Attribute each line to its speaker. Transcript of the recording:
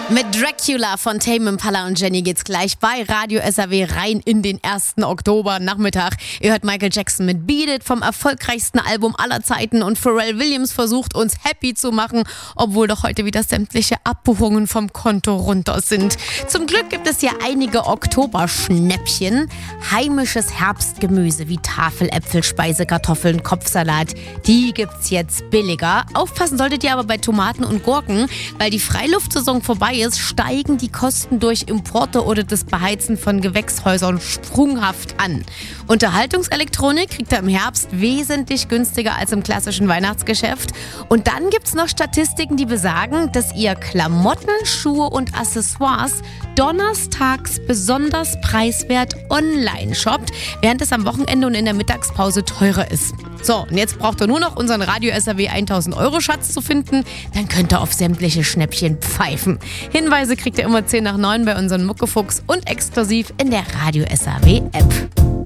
Speaker 1: Mit Dracula von Tame Impala und Jenny geht's gleich bei Radio SAW rein in den 1. Oktober Nachmittag. Ihr hört Michael Jackson mit Beat It vom erfolgreichsten Album aller Zeiten und Pharrell Williams versucht uns happy zu machen, obwohl doch heute wieder sämtliche Abbuchungen vom Konto runter sind. Zum Glück gibt es hier einige Oktoberschnäppchen. Heimisches Herbstgemüse wie Tafeläpfel, Speisekartoffeln, Kopfsalat, die gibt's jetzt billiger. Aufpassen solltet ihr aber bei Tomaten und Gurken, weil die Freiluftsaison vorbei ist, steigen die Kosten durch Importe oder das Beheizen von Gewächshäusern sprunghaft an. Unterhaltungselektronik kriegt ihr im Herbst wesentlich günstiger als im klassischen Weihnachtsgeschäft. Und dann gibt's noch Statistiken, die besagen, dass ihr Klamotten, Schuhe und Accessoires donnerstags besonders preiswert online shoppt, während es am Wochenende und in der Mittagspause teurer ist. So, und jetzt braucht ihr nur noch unseren Radio SAW 1000 € Schatz zu finden, dann könnt ihr auf sämtliche Schnäppchen pfeifen. Hinweise kriegt ihr immer 10 nach 9 bei unserem Muckefuchs und exklusiv in der Radio SAW App.